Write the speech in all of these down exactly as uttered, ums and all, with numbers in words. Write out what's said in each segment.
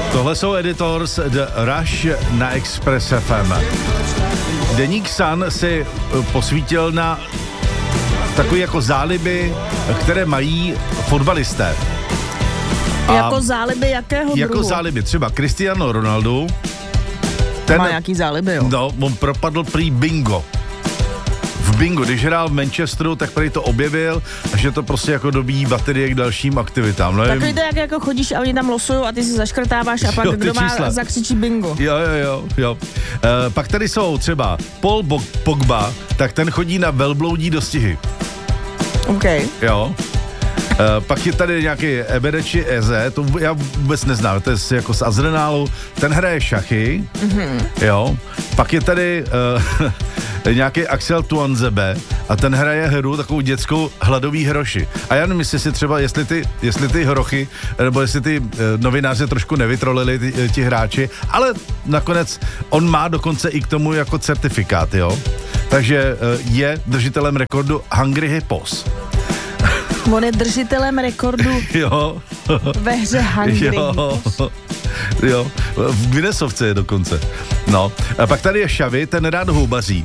Tohle jsou Editors The Rush na Express F M. Deník Sun si posvítil na takové jako záliby, které mají fotbalisté. A jako záliby jakého Jako druhu? záliby, třeba Cristiano Ronaldo. Ten, má nějaký záliby, jo? No, on propadl prý bingo. V bingo, když hrál v Manchesteru, tak prý to objevil a že to prostě jako dobíjí baterie k dalším aktivitám. No, takový to, jak jako chodíš a oni tam losujou a ty si zaškrtáváš a pak jo, kdo má čísla. zakřičí bingo. Jo, jo, jo, jo. E, pak tady jsou třeba Paul Bo- Pogba, tak ten chodí na velbloudí dostihy. OK. Jo. E, pak je tady nějaký Eberechi Eze, to já vůbec neznám, to je jako z Azrenálu, ten hraje šachy, mm-hmm. jo. Pak je tady e, nějaký Axel Tuanzebe a ten hraje hru takovou dětskou hladový hroši. A já nevím, jestli si třeba, jestli ty, jestli ty hrochy, nebo jestli ty e, novináři trošku nevytrolili ty, ti hráči, ale nakonec on má dokonce i k tomu jako certifikát, jo. Takže e, je držitelem rekordu Hungry Hippos. On je držitelem rekordu Jo. ve hře Hungry. Jo. Jo. V Guinnessovce je dokonce. No. A pak tady je Xavi, ten rád houbaří.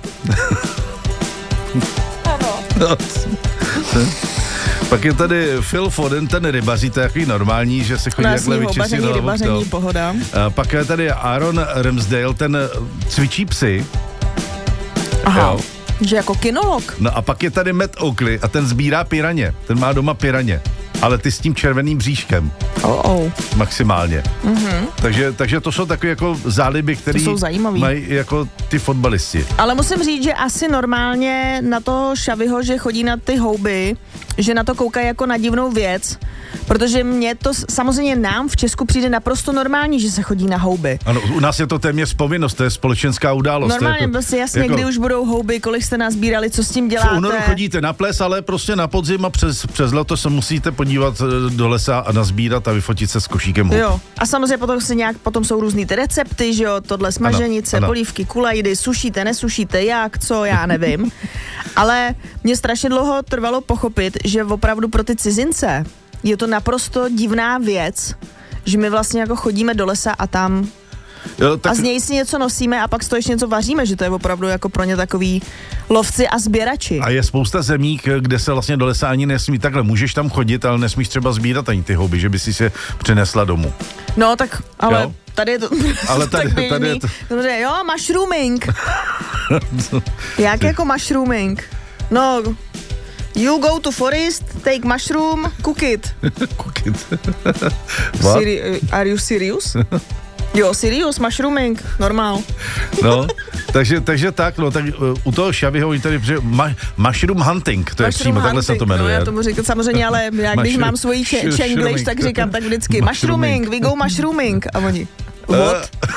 Ano. No. Pak je tady Phil Foden, ten rybaří, to je takový normální, že se chodí jakhle vyčistit. Houbaření, rybaření, pohoda. A pak je tady Aaron Ramsdale, ten cvičí psy. Aha. Jo. Že jako kinolog. No a pak je tady Matt Oakley a ten sbírá piraně. Ten má doma piraně. Ale ty s tím červeným bříškem. Oh, oh. Maximálně. Mm-hmm. Takže, takže to jsou takové jako záliby, které mají jako ty fotbalisti. Ale musím říct, že asi normálně na toho Xaviho, že chodí na ty houby, že na to koukají jako na divnou věc, protože mně to samozřejmě nám v Česku přijde naprosto normální, že se chodí na houby. Ano, u nás je to téměř povinnost, to je společenská událost. Normálně, jako, prostě jasně, jako, kdy už budou houby, kolik jste nás sbírali, co s tím děláte. V únoru chodíte na ples, ale prostě na podzim a přes, přes leto se musíte podívat do lesa a nazbírat a vyfotit se s košíkem hub. Jo, a samozřejmě potom se nějak, potom jsou různý ty recepty, že jo, tohle smaženice, ano, ano. polívky, kulajdy, sušíte, nesušíte, jak, co, já nevím. Ale mě strašně dlouho trvalo pochopit, že opravdu pro ty cizince je to naprosto divná věc, že my vlastně jako chodíme do lesa a tam jo, tak... a z něj si něco nosíme a pak z toho ještě něco vaříme, že to je opravdu jako pro ně takový lovci a sběrači. A je spousta zemí, kde se vlastně do lesa ani nesmí, takhle můžeš tam chodit, ale nesmíš třeba sbírat ani ty houby, že by si se přinesla domů. No tak, ale jo? Tady je to ale tady, tak tady je to... Dobře, jo, mushrooming. Jak jako mushrooming? No, you go to forest, take mushroom, cook it. Cook it. Seri- are you serious? Jo, serious, mushrooming, normál. No, takže, takže tak, no, tak uh, u toho Xaviho oni tady přijde, ma, mushroom hunting, to je přímo, takhle se to jmenuje. No, já tomu říkám samozřejmě, ale já když mám svoji čenglish, tak říkám tak vždycky mushrooming, we go mushrooming. A oni, what?